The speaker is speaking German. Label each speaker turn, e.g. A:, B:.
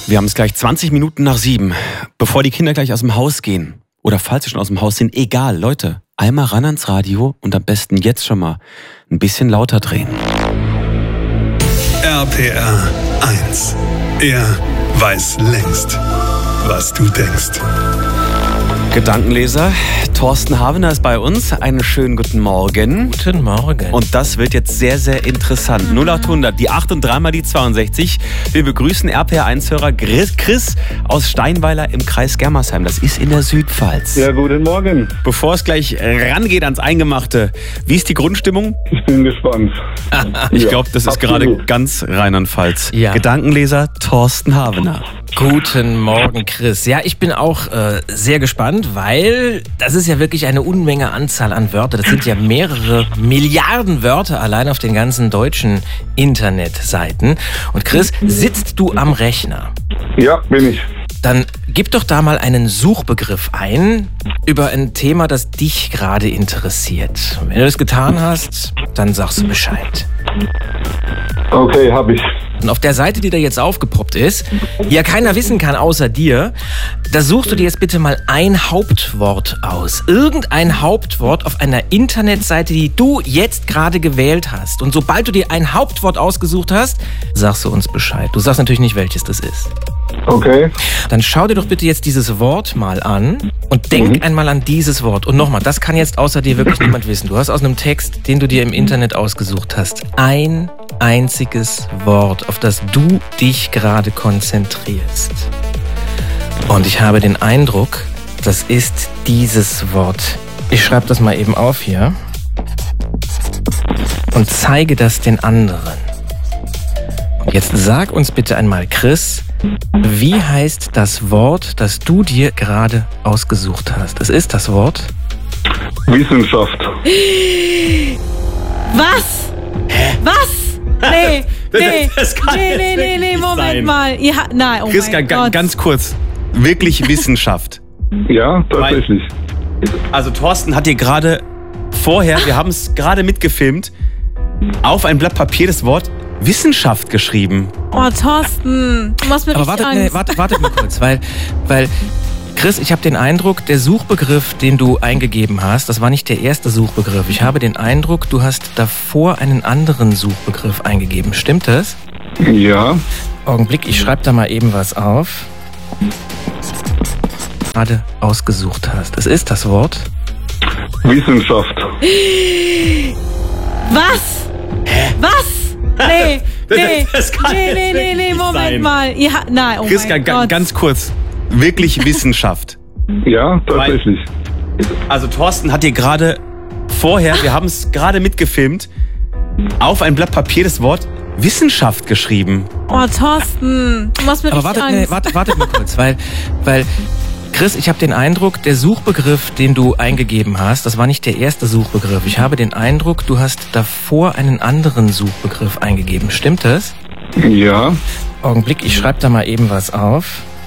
A: Wir haben es gleich 20 Minuten nach 7. Bevor die Kinder gleich aus dem Haus gehen, oder falls sie schon aus dem Haus sind, egal, Leute, einmal ran ans Radio und am besten jetzt schon mal ein bisschen lauter drehen.
B: RPR 1. Er weiß längst, was du denkst.
A: Gedankenleser, Thorsten Havener ist bei uns. Einen schönen guten Morgen.
C: Guten Morgen.
A: Und das wird jetzt sehr, sehr interessant. 0800, die 8 und 3 mal die 62. Wir begrüßen RPR1-Hörer Chris aus Steinweiler im Kreis Germersheim. Das ist in der Südpfalz.
D: Ja, guten Morgen.
A: Bevor es gleich rangeht ans Eingemachte, wie ist die Grundstimmung?
D: Ich bin gespannt.
A: Ich glaube, das ist
D: absolut.
A: gerade ganz Rheinland-Pfalz.
C: Ja.
A: Gedankenleser Thorsten Havener.
C: Guten Morgen, Chris. Ja, ich bin auch sehr gespannt, weil das ist ja wirklich eine Unmenge Anzahl an Wörtern. Das sind ja mehrere Milliarden Wörter allein auf den ganzen deutschen Internetseiten. Und Chris, sitzt du am Rechner?
D: Ja, bin ich.
C: Dann gib doch da mal einen Suchbegriff ein über ein Thema, das dich gerade interessiert. Und wenn du das getan hast, dann sagst du Bescheid.
D: Okay, hab ich.
C: Und auf der Seite, die da jetzt aufgepoppt ist, die ja keiner wissen kann außer dir, da suchst du dir jetzt bitte mal ein Hauptwort aus. Irgendein Hauptwort auf einer Internetseite, die du jetzt gerade gewählt hast. Und sobald du dir ein Hauptwort ausgesucht hast, sagst du uns Bescheid. Du sagst natürlich nicht, welches das ist.
D: Okay.
C: Dann schau dir doch bitte jetzt dieses Wort mal an und denk einmal an dieses Wort. Und nochmal, das kann jetzt außer dir wirklich niemand wissen. Du hast aus einem Text, den du dir im Internet ausgesucht hast, ein einziges Wort, auf das du dich gerade konzentrierst. Und ich habe den Eindruck, das ist dieses Wort. Ich schreibe das mal eben auf hier und zeige das den anderen. Und jetzt sag uns bitte einmal, Chris, wie heißt das Wort, das du dir gerade ausgesucht hast? Es ist das Wort
D: Wissenschaft.
E: Was? Was? Nee,
A: Das kann jetzt wirklich
E: nee,
A: nicht
E: Moment
A: sein.
E: mal. Nein, oh
A: Chris,
E: mein Gott.
A: ganz kurz. Wirklich Wissenschaft.
D: Ja, tatsächlich.
A: Also Thorsten hat dir gerade vorher, wir haben es gerade mitgefilmt, auf ein Blatt Papier das Wort Wissenschaft geschrieben.
E: Oh, Thorsten, du machst mir
C: Aber
E: richtig Angst.
C: warte mal kurz, weil Chris, ich habe den Eindruck, der Suchbegriff, den du eingegeben hast, das war nicht der erste Suchbegriff. Ich habe den Eindruck, du hast davor einen anderen Suchbegriff eingegeben. Stimmt das?
D: Ja.
C: Augenblick, ich schreibe da mal eben was auf. Gerade ausgesucht hast. Es ist das Wort
D: Wissenschaft.
E: Was? Was? Nee,
A: Das kann jetzt wirklich
E: nee,
A: nicht
E: Moment
A: sein.
E: mal. Nein, oh
A: Chris,
E: mein Gott.
A: ganz kurz. Wirklich Wissenschaft.
D: Ja, tatsächlich.
A: Also Thorsten hat dir gerade vorher, wir haben es gerade mitgefilmt, auf ein Blatt Papier das Wort Wissenschaft geschrieben.
E: Oh, Thorsten, du machst mir
C: Aber
E: richtig Angst.
C: warte mal kurz, weil Chris, ich habe den Eindruck, der Suchbegriff, den du eingegeben hast, das war nicht der erste Suchbegriff. Ich habe den Eindruck, du hast davor einen anderen Suchbegriff eingegeben. Stimmt das?
D: Ja.
C: Augenblick, ich schreibe da mal eben was auf.